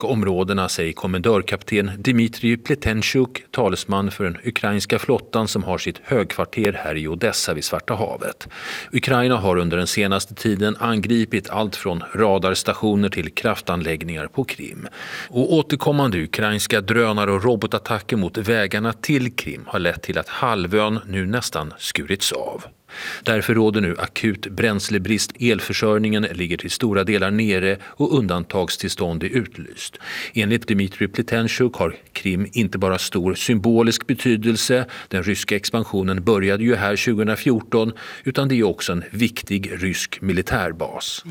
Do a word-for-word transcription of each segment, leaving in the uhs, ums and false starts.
områdena, säger kommendörkapten Dmitrij Pletenchuk, talesman för den ukrainska flottan som har sitt högkvarter här i Odessa vid Svarta havet. Ukraina har under den senaste tiden angripit allt från radarstationer till kraftanläggningar på Krim. Och återkommande ukrainska drönare och robotattacker mot vägarna till Krim har lett till att halvön nu nästan skurits av. Därför råder nu akut bränslebrist, elförsörjningen ligger till stora delar nere och undantagstillstånd är utlyst. Enligt Dmitrij Pletenchuk har Krim inte bara stor symbolisk betydelse, den ryska expansionen började ju här tjugo fjorton, utan det är också en viktig rysk militärbas.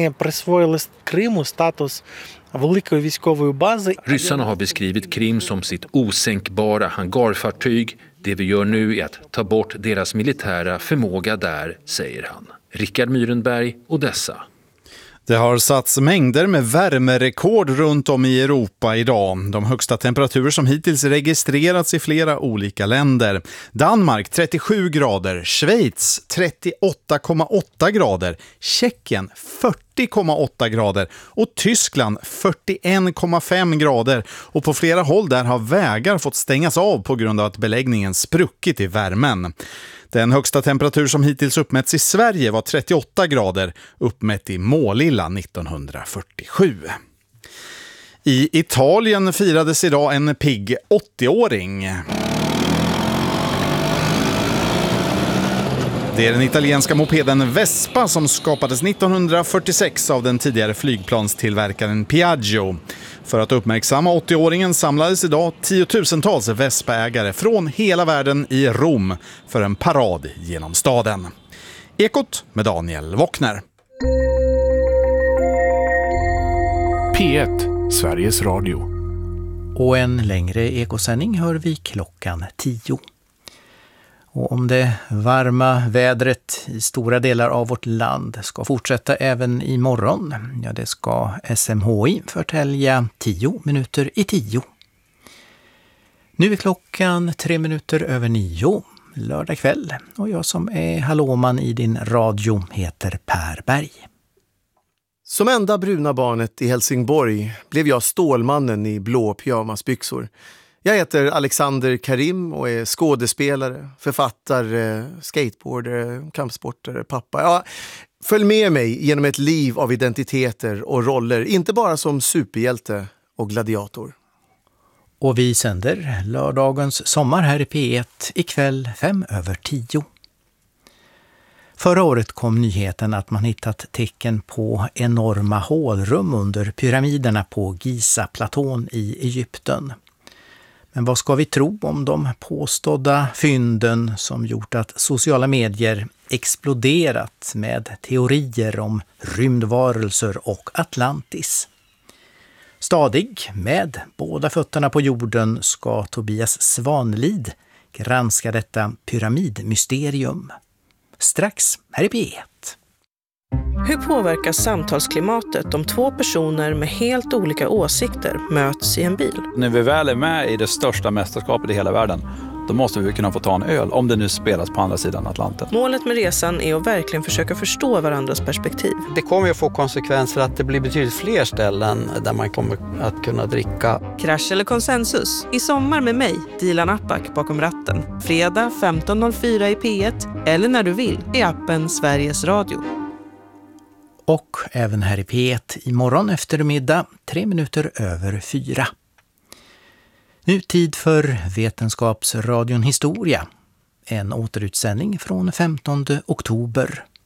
Ryssarna har beskrivit Krim som sitt osänkbara hangarfartyg. Det vi gör nu är att ta bort deras militära förmåga där, säger han. Rickard Myrenberg, Odessa. Det har satts mängder med värmerekord runt om i Europa idag. De högsta temperaturer som hittills registrerats i flera olika länder. Danmark trettiosju grader, Schweiz trettioåtta komma åtta grader, Tjeckien fyrtio komma åtta grader och Tyskland fyrtioen komma fem grader. Och på flera håll där har vägar fått stängas av på grund av att beläggningen spruckit i värmen. Den högsta temperatur som hittills uppmätts i Sverige var trettioåtta grader, uppmätt i Målilla nittonhundrafyrtiosju. I Italien firades idag en pigg åttioåring. Det är den italienska mopeden Vespa som skapades nittonhundrafyrtiosex av den tidigare flygplanstillverkaren Piaggio. För att uppmärksamma åttioåringen samlades idag tiotusentals Vespa-ägare från hela världen i Rom för en parad genom staden. Ekot med Daniel Wockner. P ett, Sveriges Radio. Och en längre ekosändning hör vi klockan tio. Och om det varma vädret i stora delar av vårt land ska fortsätta även imorgon, ja det ska S M H I förtälja tio minuter i tio. Nu är klockan tre minuter över nio, lördag kväll, och jag som är hallåman i din radio heter Per Berg. Som enda bruna barnet i Helsingborg blev jag stålmannen i blå pyjamasbyxor. Jag heter Alexander Karim och är skådespelare, författare, skateboardare, kampsportare, pappa. Ja, följ med mig genom ett liv av identiteter och roller, inte bara som superhjälte och gladiator. Och vi sänder lördagens sommar här i P ett ikväll fem över tio. Förra året kom nyheten att man hittat tecken på enorma hålrum under pyramiderna på Giza-platån i Egypten. Men vad ska vi tro om de påstådda fynden som gjort att sociala medier exploderat med teorier om rymdvarelser och Atlantis? Stadig med båda fötterna på jorden ska Tobias Svanlid granska detta pyramidmysterium. Strax här i P ett. Hur påverkas samtalsklimatet om två personer med helt olika åsikter möts i en bil? När vi väl är med i det största mästerskapet i hela världen, då måste vi kunna få ta en öl, om det nu spelas på andra sidan Atlanten. Målet med resan är att verkligen försöka förstå varandras perspektiv. Det kommer ju att få konsekvenser att det blir betydligt fler ställen där man kommer att kunna dricka. Krasch eller konsensus? I sommar med mig, Dilan Apak, bakom ratten. Fredag femton noll fyra i P ett eller när du vill i appen Sveriges Radio. Och även här i P ett imorgon eftermiddag, tre minuter över fyra. Nu tid för Vetenskapsradion Historia. En återutsändning från femtonde oktober.